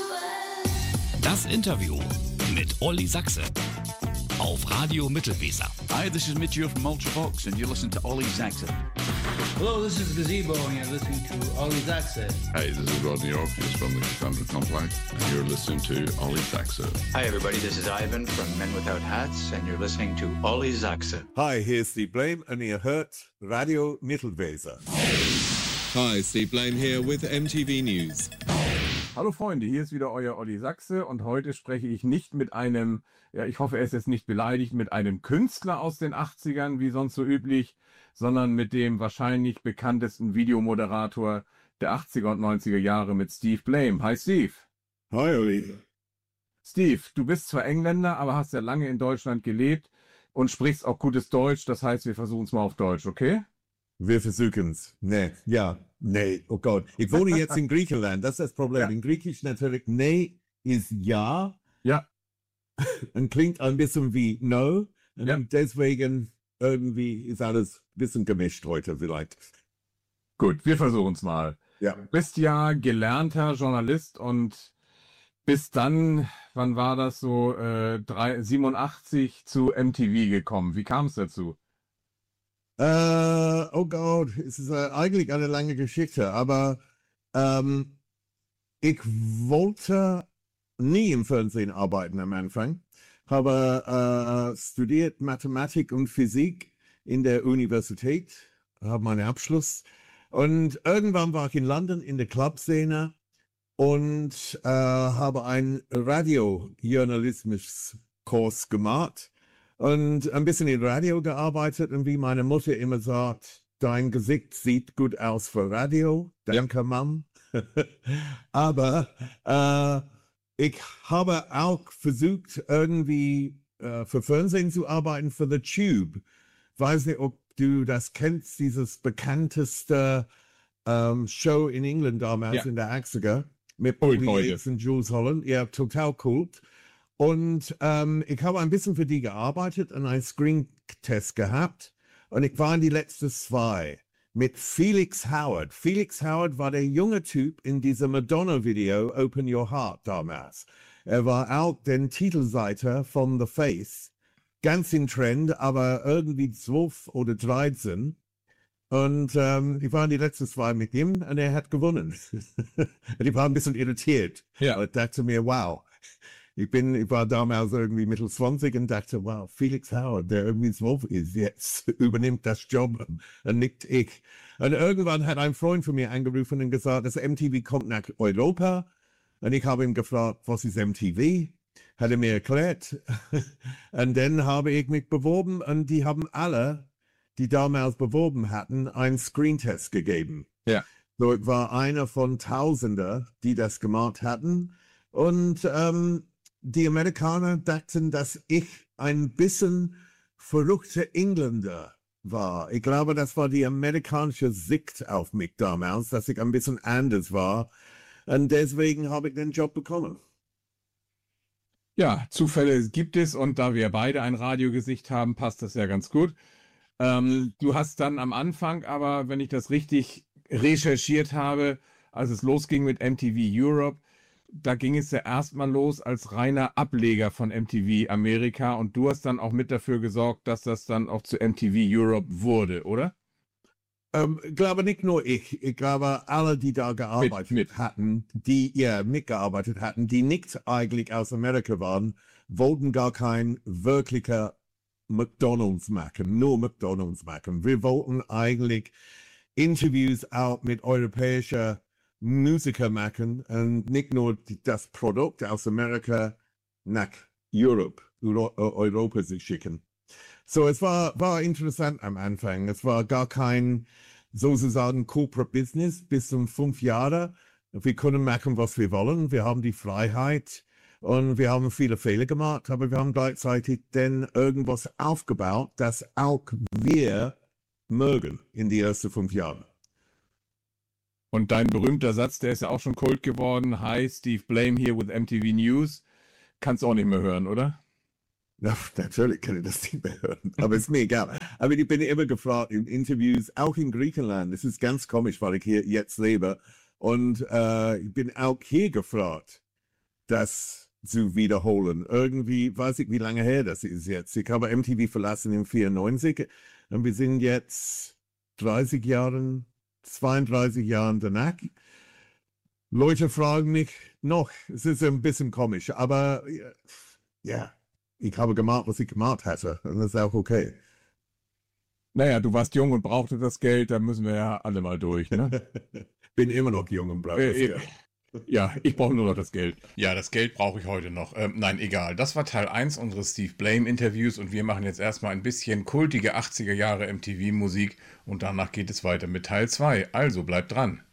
Das Interview mit Olli Sachse auf Radio Mittelweser. Hi, this is Mitchell from Ultravox and you're listening to Olli Sachse. Hello, this is Gazebo and you're listening to Olli Sachse. Hey, this is Rodney Orpheus from the Cassandra Complex and you're listening to Olli Sachse. Hi everybody, this is Ivan from Men Without Hats and you're listening to Olli Sachse. Hi, hier ist Steve Blame und ihr hört Radio Mittelweser. Hi, Steve Blame here with MTV News. Hallo Freunde, hier ist wieder euer Olli Sachse und heute spreche ich nicht mit einem, ja ich hoffe er ist jetzt nicht beleidigt, mit einem Künstler aus den 80ern, wie sonst so üblich, sondern mit dem wahrscheinlich bekanntesten Videomoderator der 80er und 90er Jahre mit Steve Blame. Hi Steve. Hi Olli. Steve, du bist zwar Engländer, aber hast ja lange in Deutschland gelebt und sprichst auch gutes Deutsch, das heißt wir versuchen es mal auf Deutsch, okay? Wir versuchen's. Nee, oh Gott. Ich wohne jetzt in Griechenland, das ist das Problem. Ja. In Griechisch natürlich, nee ist ja. Ja. Und klingt ein bisschen wie no. Und ja. Deswegen irgendwie ist alles ein bisschen gemischt heute vielleicht. Gut, wir versuchen's mal. Ja. Du bist ja gelernter Journalist und bist dann, wann war das so, 87 zu MTV gekommen. Wie kam es dazu? Oh Gott, es ist eigentlich eine lange Geschichte, aber ich wollte nie im Fernsehen arbeiten am Anfang, habe studiert Mathematik und Physik in der Universität, habe meinen Abschluss und irgendwann war ich in London in der Clubszene und habe einen Radiojournalismuskurs gemacht. Und ein bisschen in Radio gearbeitet und wie meine Mutter immer sagt, dein Gesicht sieht gut aus für Radio. Danke, Mom. Aber ich habe auch versucht, irgendwie für Fernsehen zu arbeiten, für The Tube. Weiß nicht, ob du das kennst, dieses bekannteste Show in England damals in der 80er mit Bobby Yates und Jules Holland. Ja, total cool. Und ich habe ein bisschen für die gearbeitet und einen Screen-Test gehabt. Und ich war in die letzten 2 mit Felix Howard. Felix Howard war der junge Typ in diesem Madonna-Video Open Your Heart damals. Er war auch der Titelseiter von The Face. Ganz in Trend, aber irgendwie 12 oder 13. Und ich war in die letzten 2 mit ihm und er hat gewonnen. Und ich war ein bisschen irritiert. Ja. Ich dachte mir, wow. Ich war damals irgendwie Mitte 20 und dachte, wow, Felix Howard, der irgendwie 12 ist, jetzt übernimmt das Job und nicht ich. Und irgendwann hat ein Freund von mir angerufen und gesagt, das MTV kommt nach Europa. Und ich habe ihn gefragt, was ist MTV? Hat er mir erklärt. Und dann habe ich mich beworben und die haben alle, die damals beworben hatten, einen Screentest gegeben. Ja. So, ich war einer von Tausenden, die das gemacht hatten. Und die Amerikaner dachten, dass ich ein bisschen verrückter Engländer war. Ich glaube, das war die amerikanische Sicht auf mich damals, dass ich ein bisschen anders war. Und deswegen habe ich den Job bekommen. Ja, Zufälle gibt es und da wir beide ein Radiogesicht haben, passt das ja ganz gut. Du hast dann am Anfang, aber wenn ich das richtig recherchiert habe, als es losging mit MTV Europe, da ging es ja erstmal los als reiner Ableger von MTV Amerika und du hast dann auch mit dafür gesorgt, dass das dann auch zu MTV Europe wurde, oder? Ich glaube nicht nur ich glaube alle, die da gearbeitet hatten, mitgearbeitet hatten, die nicht eigentlich aus Amerika waren, wollten gar kein wirklicher McDonald's machen, nur McDonald's machen. Wir wollten eigentlich Interviews auch mit europäischen Musiker machen und nicht nur das Produkt aus Amerika nach Europa zu schicken. So, es war interessant am Anfang. Es war gar kein sozusagen Corporate Business bis zum 5 Jahre. Wir können machen, was wir wollen. Wir haben die Freiheit und wir haben viele Fehler gemacht, aber wir haben gleichzeitig dann irgendwas aufgebaut, das auch wir mögen in die ersten 5 Jahren. Und dein berühmter Satz, der ist ja auch schon Kult geworden. Hi, Steve Blame here with MTV News. Kannst du auch nicht mehr hören, oder? Ja, natürlich kann ich das nicht mehr hören, aber ist mir egal. Aber ich bin immer gefragt in Interviews, auch in Griechenland. Es ist ganz komisch, weil ich hier jetzt lebe. Und ich bin auch hier gefragt, das zu wiederholen. Irgendwie weiß ich, wie lange her das ist jetzt. Ich habe MTV verlassen im 94 und wir sind jetzt 32 Jahren danach. Leute fragen mich noch, es ist ein bisschen komisch, aber ja, ich habe gemacht, was ich gemacht hatte und das ist auch okay. Naja, du warst jung und brauchte das Geld, da müssen wir ja alle mal durch, ne? Bin immer noch jung und brauche das Geld. Ja, ich brauche nur noch das Geld. Ja, das Geld brauche ich heute noch. Nein, egal. Das war Teil 1 unseres Steve Blame-Interviews und wir machen jetzt erstmal ein bisschen kultige 80er Jahre MTV-Musik und danach geht es weiter mit Teil 2. Also bleibt dran.